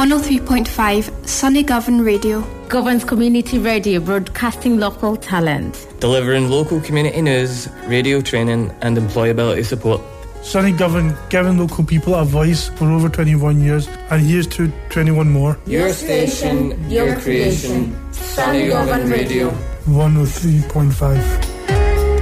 103.5 Sunny Govan Radio. Govan's community radio, broadcasting local talent. Delivering local community news, radio training and employability support. Sunny Govan, giving local people a voice for over 21 years, and here's to 21 more. Your station, your creation. Sunny Govan Radio. 103.5.